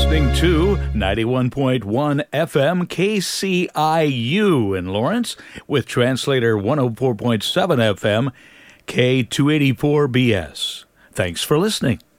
listening to 91.1 FM KCIU in Lawrence with translator 104.7 FM K284BS. Thanks for listening.